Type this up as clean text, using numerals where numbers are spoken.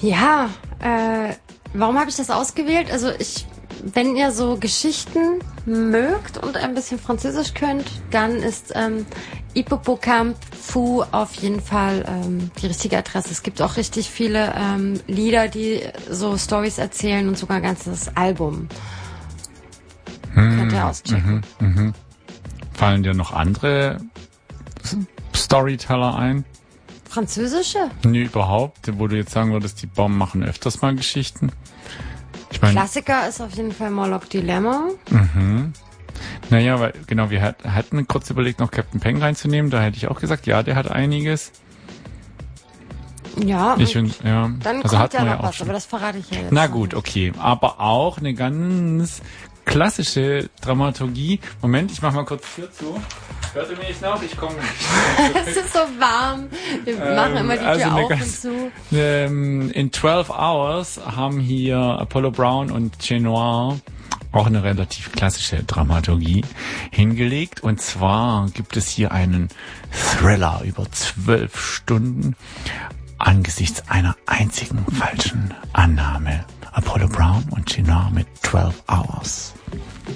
Ja, warum habe ich das ausgewählt? Also wenn ihr so Geschichten mögt und ein bisschen Französisch könnt, dann ist Hippocampe Fou auf jeden Fall die richtige Adresse. Es gibt auch richtig viele Lieder, die so Storys erzählen und sogar ein ganzes Album. Könnt ihr auschecken. Fallen dir noch andere Storyteller ein? Französische? Nee, überhaupt. Wo du jetzt sagen würdest, die Bomben machen öfters mal Geschichten. Ich meine, Klassiker ist auf jeden Fall Morlock Dilemma. Naja, weil genau, wir hatten kurz überlegt, noch Captain Peng reinzunehmen. Da hätte ich auch gesagt, ja, der hat einiges. Ja, dann also kommt ja noch was, aber das verrate ich ja jetzt. Na gut, okay. Aber auch eine ganz klassische Dramaturgie. Moment, ich mach mal kurz Tür zu. Hört ihr mich noch? Ich komme. Es ist so warm. Wir machen immer die Tür auf und zu. In 12 Hours haben hier Apollo Brown und Chat Noir auch eine relativ klassische Dramaturgie hingelegt. Und zwar gibt es hier einen Thriller über 12 Stunden angesichts einer einzigen falschen Annahme. Apollo Brown und Chat Noir mit 12 Hours.